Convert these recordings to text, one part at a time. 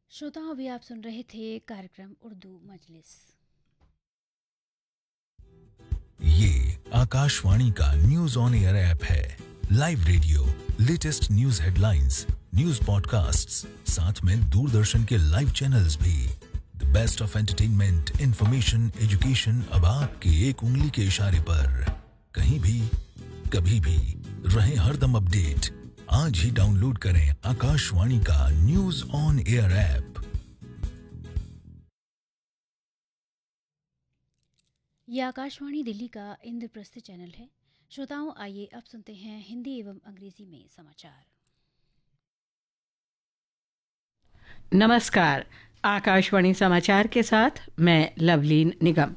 श्रोताओं, अभी आप सुन रहे थे कार्यक्रम उर्दू मजलिस। ये आकाशवाणी का न्यूज ऑन एयर ऐप है। Live radio, latest news headlines, news podcasts, साथ में दूरदर्शन के लाइव चैनल्स भी। The best of entertainment, information, education अब आपके एक उंगली के इशारे पर। कहीं भी, कभी भी, रहें हरदम अपडेट। आज ही डाउनलोड करें आकाशवाणी का न्यूज ऑन एयर ऐप। यह आकाशवाणी दिल्ली का इंद्रप्रस्थ चैनल है। श्रोताओं, आइए अब सुनते हैं हिंदी एवं अंग्रेजी में समाचार। नमस्कार, आकाशवाणी समाचार के साथ मैं लवलीन निगम।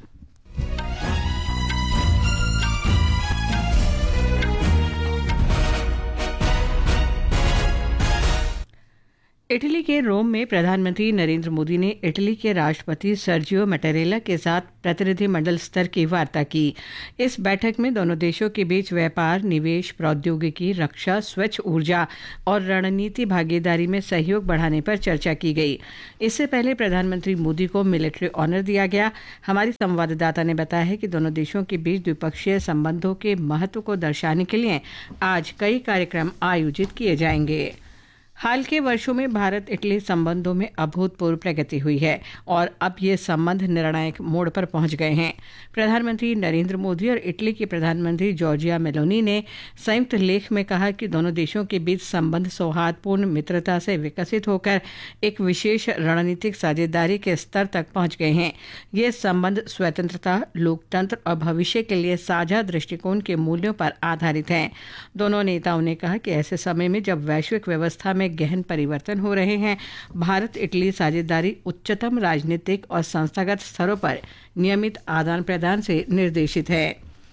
इटली के रोम में प्रधानमंत्री नरेंद्र मोदी ने इटली के राष्ट्रपति सर्जियो मैटेरेला के साथ प्रतिनिधिमंडल स्तर की वार्ता की। इस बैठक में दोनों देशों के बीच व्यापार, निवेश, प्रौद्योगिकी, रक्षा, स्वच्छ ऊर्जा और रणनीति भागीदारी में सहयोग बढ़ाने पर चर्चा की गई। इससे पहले प्रधानमंत्री मोदी को मिलिट्री ऑनर दिया गया। हमारी संवाददाता ने बताया है कि दोनों देशों के बीच द्विपक्षीय संबंधों के महत्व को दर्शाने के लिए आज कई कार्यक्रम आयोजित किए जाएंगे। हाल के वर्षों में भारत इटली संबंधों में अभूतपूर्व प्रगति हुई है और अब ये संबंध निर्णायक मोड़ पर पहुंच गए हैं। प्रधानमंत्री नरेंद्र मोदी और इटली की प्रधानमंत्री जॉर्जिया मेलोनी ने संयुक्त लेख में कहा कि दोनों देशों के बीच संबंध सौहार्दपूर्ण मित्रता से विकसित होकर एक विशेष रणनीतिक साझेदारी के स्तर तक पहुंच गए हैं। ये संबंध स्वतंत्रता, लोकतंत्र और भविष्य के लिए साझा दृष्टिकोण के मूल्यों पर आधारित हैं। दोनों नेताओं ने कहा कि ऐसे समय में जब वैश्विक व्यवस्था में गहन परिवर्तन हो रहे हैं, भारत इटली साझेदारी उच्चतम राजनीतिक और संस्थागत स्तरों पर नियमित आदान प्रदान से निर्देशित है।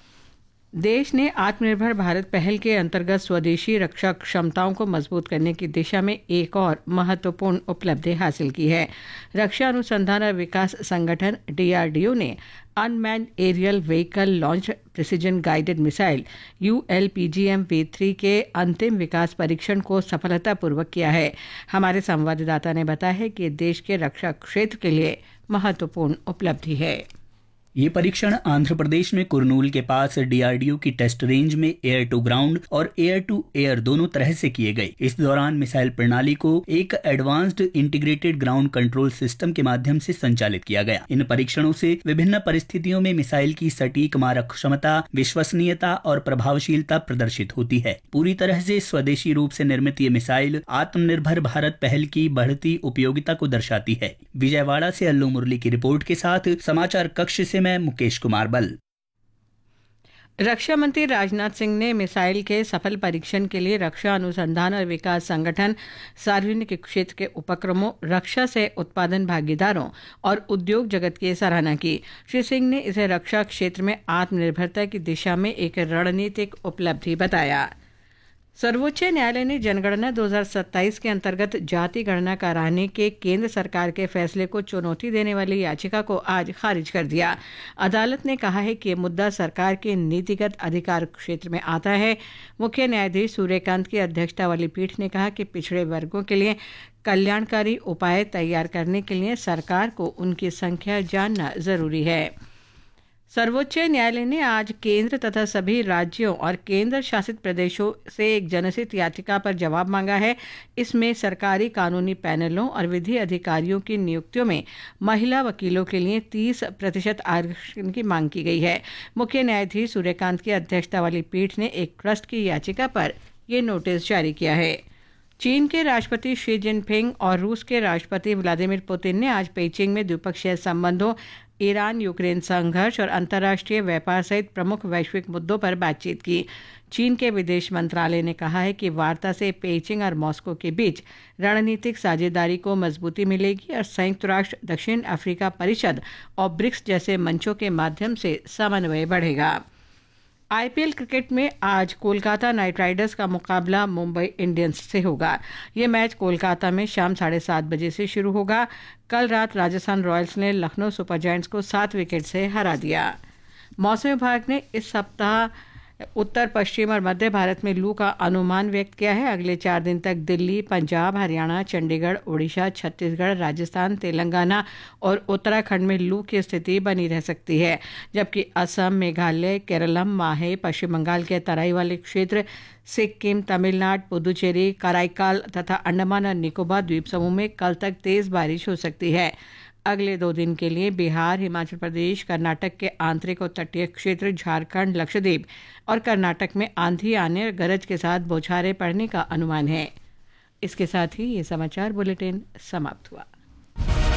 देश ने आत्मनिर्भर भारत पहल के अंतर्गत स्वदेशी रक्षा क्षमताओं को मजबूत करने की दिशा में एक और महत्वपूर्ण उपलब्धि हासिल की है। रक्षा अनुसंधान और विकास संगठन DRDO ने unmanned aerial vehicle launch precision guided missile ULPGM-V3 के अंतिम विकास परीक्षण को सफलतापूर्वक किया है। हमारे संवाददाता ने बताया है कि देश के रक्षा क्षेत्र के लिए महत्वपूर्ण उपलब्धि है। ये परीक्षण आंध्र प्रदेश में कुरनूल के पास DRDO की टेस्ट रेंज में एयर टू ग्राउंड और एयर टू एयर दोनों तरह से किए गए। इस दौरान मिसाइल प्रणाली को एक advanced integrated ground control system के माध्यम से संचालित किया गया। इन परीक्षणों से विभिन्न परिस्थितियों में मिसाइल की सटीक मारक क्षमता, विश्वसनीयता और प्रभावशीलता प्रदर्शित होती है। पूरी तरह से स्वदेशी रूप से निर्मित ये मिसाइल आत्मनिर्भर भारत पहल की बढ़ती उपयोगिता को दर्शाती है। विजयवाड़ा से अल्लू मुरली की रिपोर्ट के साथ समाचार कक्ष से मैं मुकेश कुमार बल। रक्षा मंत्री राजनाथ सिंह ने मिसाइल के सफल परीक्षण के लिए रक्षा अनुसंधान और विकास संगठन, सार्वजनिक क्षेत्र के उपक्रमों, रक्षा से उत्पादन भागीदारों और उद्योग जगत की सराहना की। श्री सिंह ने इसे रक्षा क्षेत्र में आत्मनिर्भरता की दिशा में एक रणनीतिक उपलब्धि बताया। सर्वोच्च न्यायालय ने जनगणना 2027 के अंतर्गत जाति गणना कराने के केंद्र सरकार के फैसले को चुनौती देने वाली याचिका को आज खारिज कर दिया। अदालत ने कहा है कि ये मुद्दा सरकार के नीतिगत अधिकार क्षेत्र में आता है। मुख्य न्यायाधीश सूर्यकांत की अध्यक्षता वाली पीठ ने कहा कि पिछड़े वर्गों के लिए कल्याणकारी उपाय तैयार करने के लिए सरकार को उनकी संख्या जानना जरूरी है। सर्वोच्च न्यायालय ने आज केंद्र तथा सभी राज्यों और केंद्र शासित प्रदेशों से एक जनहित याचिका पर जवाब मांगा है। इसमें सरकारी कानूनी पैनलों और विधि अधिकारियों की नियुक्तियों में महिला वकीलों के लिए 30% आरक्षण की मांग की गई है। मुख्य न्यायाधीश सूर्यकांत की अध्यक्षता वाली पीठ ने एक ट्रस्ट की याचिका पर यह नोटिस जारी किया है। चीन के राष्ट्रपति शी जिनपिंग और रूस के राष्ट्रपति व्लादिमीर पुतिन ने आज पेइचिंग में द्विपक्षीय संबंधों, ईरान यूक्रेन संघर्ष और अंतर्राष्ट्रीय व्यापार सहित प्रमुख वैश्विक मुद्दों पर बातचीत की। चीन के विदेश मंत्रालय ने कहा है कि वार्ता से पेइचिंग और मॉस्को के बीच रणनीतिक साझेदारी को मजबूती मिलेगी और संयुक्त राष्ट्र, दक्षिण अफ्रीका परिषद और ब्रिक्स जैसे मंचों के माध्यम से समन्वय बढ़ेगा। IPL क्रिकेट में आज कोलकाता नाइट राइडर्स का मुकाबला मुंबई इंडियंस से होगा। ये मैच कोलकाता में शाम 7:30 बजे से शुरू होगा। कल रात राजस्थान रॉयल्स ने लखनऊ सुपर जायंट्स को 7 विकेट से हरा दिया। मौसम विभाग ने इस सप्ताह उत्तर पश्चिम और मध्य भारत में लू का अनुमान व्यक्त किया है। अगले 4 दिन तक दिल्ली, पंजाब, हरियाणा, चंडीगढ़, उड़ीसा, छत्तीसगढ़, राजस्थान, तेलंगाना और उत्तराखंड में लू की स्थिति बनी रह सकती है, जबकि असम, मेघालय, केरलम, माहे, पश्चिम बंगाल के तराई वाले क्षेत्र, सिक्किम, तमिलनाडु, पुदुचेरी, कराईकाल तथा अंडमान और निकोबार द्वीप समूह में कल तक तेज बारिश हो सकती है। अगले 2 दिन के लिए बिहार, हिमाचल प्रदेश, कर्नाटक के आंतरिक और तटीय क्षेत्र, झारखंड, लक्षद्वीप और कर्नाटक में आंधी आने और गरज के साथ बौछारें पड़ने का अनुमान है। इसके साथ ही ये समाचार बुलेटिन समाप्त हुआ।